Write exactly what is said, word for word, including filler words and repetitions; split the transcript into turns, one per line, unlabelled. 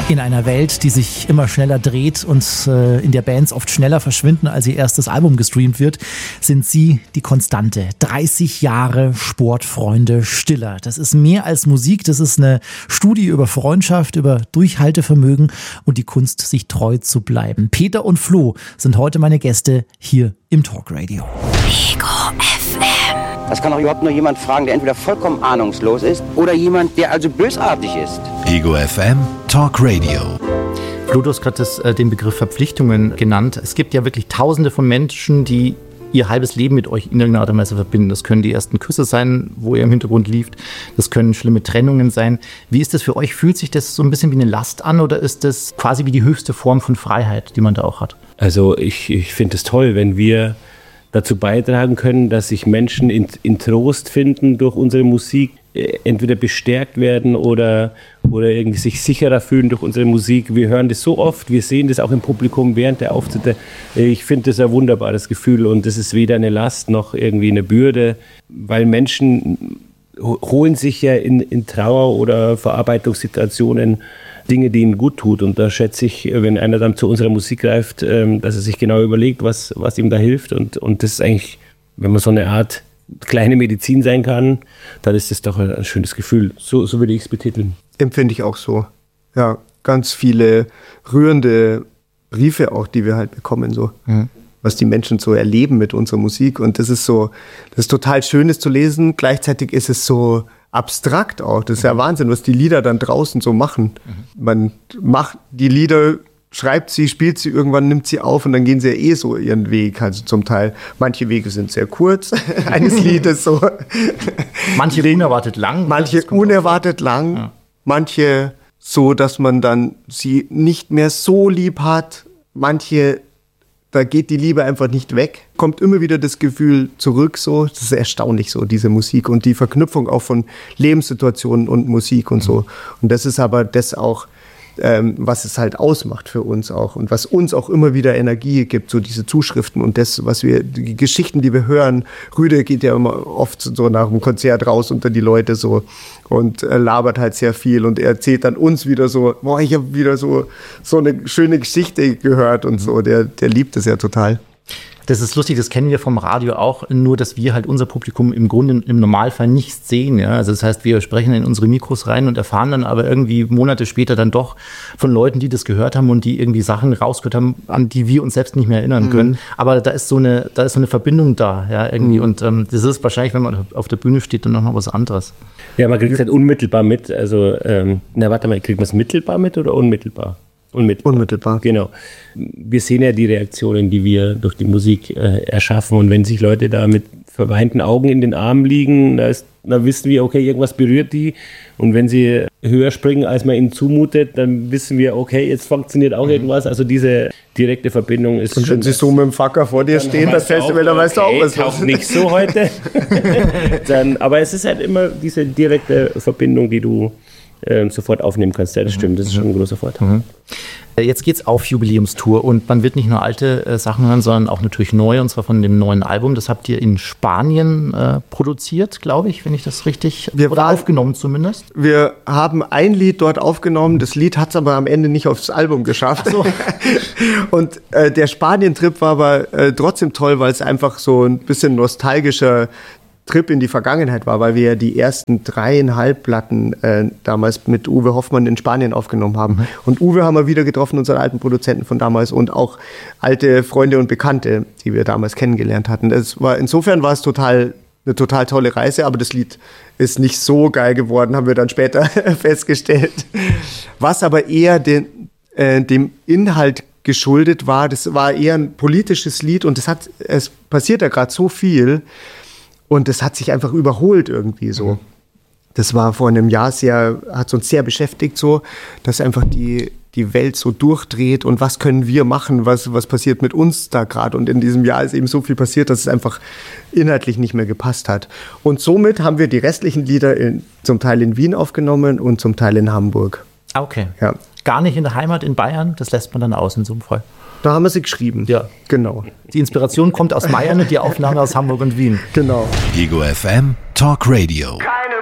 In einer Welt, die sich immer schneller dreht und äh, in der Bands oft schneller verschwinden, als ihr erstes Album gestreamt wird, sind sie die Konstante. dreißig Jahre Sportfreunde Stiller. Das ist mehr als Musik, das ist eine Studie über Freundschaft, über Durchhaltevermögen und die Kunst, sich treu zu bleiben. Peter und Flo sind heute meine Gäste hier im Talkradio.
Ego F M.
Das kann auch überhaupt nur jemand fragen, der entweder vollkommen ahnungslos ist oder jemand, der also bösartig ist.
Ego F M Talk Radio.
Flo, du hast gerade äh, den Begriff Verpflichtungen genannt. Es gibt ja wirklich Tausende von Menschen, die ihr halbes Leben mit euch in irgendeiner Art und Weise verbinden. Das können die ersten Küsse sein, wo ihr im Hintergrund lieft. Das können schlimme Trennungen sein. Wie ist das für euch? Fühlt sich das so ein bisschen wie eine Last an oder ist das quasi wie die höchste Form von Freiheit, die man da auch hat?
Also ich, ich finde es toll, wenn wir dazu beitragen können, dass sich Menschen in, in Trost finden durch unsere Musik, entweder bestärkt werden oder, oder irgendwie sich sicherer fühlen durch unsere Musik. Wir hören das so oft, wir sehen das auch im Publikum während der Auftritte. Ich finde das ein wunderbares Gefühl und das ist weder eine Last noch irgendwie eine Bürde, weil Menschen holen sich ja in, in Trauer oder Verarbeitungssituationen Dinge, die ihnen gut tut. Und da schätze ich, wenn einer dann zu unserer Musik greift, dass er sich genau überlegt, was, was ihm da hilft. Und, und das ist eigentlich, wenn man so eine Art kleine Medizin sein kann, dann ist das doch ein schönes Gefühl. So, so würde ich es betiteln.
Empfinde ich auch so. Ja, ganz viele rührende Briefe auch, die wir halt bekommen, so. Mhm. Was die Menschen so erleben mit unserer Musik. Und das ist so, das ist total Schönes zu lesen. Gleichzeitig ist es so abstrakt auch. Das ist ja Wahnsinn, was die Lieder dann draußen so machen. Mhm. Man macht die Lieder, schreibt sie, spielt sie, irgendwann nimmt sie auf und dann gehen sie ja eh so ihren Weg. Also zum Teil, manche Wege sind sehr kurz, eines Liedes so.
Manche unerwartet lang.
Manche unerwartet lang. Ja. Manche so, dass man dann sie nicht mehr so lieb hat. Manche, da geht die Liebe einfach nicht weg. Kommt immer wieder das Gefühl zurück, so. Das ist erstaunlich so, diese Musik und die Verknüpfung auch von Lebenssituationen und Musik und so. Und das ist aber das auch, ähm, was es halt ausmacht für uns auch und was uns auch immer wieder Energie gibt, so diese Zuschriften und das, was wir, die Geschichten, die wir hören. Rüde geht ja immer oft so nach dem Konzert raus unter die Leute so und äh, labert halt sehr viel und er erzählt dann uns wieder so, boah, ich habe wieder so, so eine schöne Geschichte gehört und so. Der, der liebt es ja total.
Das ist lustig, das kennen wir vom Radio auch, nur dass wir halt unser Publikum im Grunde im Normalfall nicht sehen. Ja? Also das heißt, wir sprechen in unsere Mikros rein und erfahren dann aber irgendwie Monate später dann doch von Leuten, die das gehört haben und die irgendwie Sachen rausgehört haben, an die wir uns selbst nicht mehr erinnern mhm. können. Aber da ist so eine, da ist so eine Verbindung da, ja, irgendwie. Mhm. Und ähm, das ist wahrscheinlich, wenn man auf der Bühne steht, dann noch was anderes.
Ja, man kriegt es halt unmittelbar mit. Also, ähm, na warte mal, kriegt man es mittelbar mit oder unmittelbar? Unmittelbar.
Unmittelbar.
Genau. Wir sehen ja die Reaktionen, die wir durch die Musik äh, erschaffen. Und wenn sich Leute da mit verweinten Augen in den Armen liegen, da, ist, da wissen wir, okay, irgendwas berührt die. Und wenn sie höher springen, als man ihnen zumutet, dann wissen wir, okay, jetzt funktioniert auch mhm. irgendwas. Also diese direkte Verbindung ist
und
schon...
Und wenn sie so mit dem Facker vor dir stehen, das Festival, dann weißt du auch, was
los ist. Nicht so heute. dann, aber es ist halt immer diese direkte Verbindung, die du äh, sofort aufnehmen kannst. Ja, das mhm. stimmt, das ist schon ein großer Vorteil.
Mhm. Jetzt geht's auf Jubiläumstour und man wird nicht nur alte äh, Sachen hören, sondern auch natürlich neue, und zwar von dem neuen Album. Das habt ihr in Spanien äh, produziert, glaube ich, wenn ich das richtig...
Wir
oder
waren,
aufgenommen zumindest.
Wir haben ein Lied dort aufgenommen. Das Lied hat es aber am Ende nicht aufs Album geschafft. Ach so. Und äh, der Spanien-Trip war aber äh, trotzdem toll, weil es einfach so ein bisschen nostalgischer Trip in die Vergangenheit war, weil wir ja die ersten dreieinhalb Platten äh, damals mit Uwe Hoffmann in Spanien aufgenommen haben. Mhm. Und Uwe haben wir wieder getroffen, unseren alten Produzenten von damals und auch alte Freunde und Bekannte, die wir damals kennengelernt hatten. Das war, insofern war es total, eine total tolle Reise, aber das Lied ist nicht so geil geworden, haben wir dann später festgestellt. Was aber eher den, äh, dem Inhalt geschuldet war, das war eher ein politisches Lied und es hat, es passiert ja gerade so viel. Und das hat sich einfach überholt irgendwie so. Mhm. Das war vor einem Jahr sehr, hat uns sehr beschäftigt so, dass einfach die, die Welt so durchdreht und was können wir machen, was, was passiert mit uns da gerade. Und in diesem Jahr ist eben so viel passiert, dass es einfach inhaltlich nicht mehr gepasst hat. Und somit haben wir die restlichen Lieder in, zum Teil in Wien aufgenommen und zum Teil in Hamburg.
Okay.
Ja.
Gar nicht in der Heimat in Bayern, das lässt man dann aus in so einem Fall.
Da haben wir sie geschrieben.
Ja.
Genau.
Die Inspiration kommt aus Bayern und die Aufnahme aus Hamburg und Wien.
Genau.
Ego F M Talk Radio.
Keine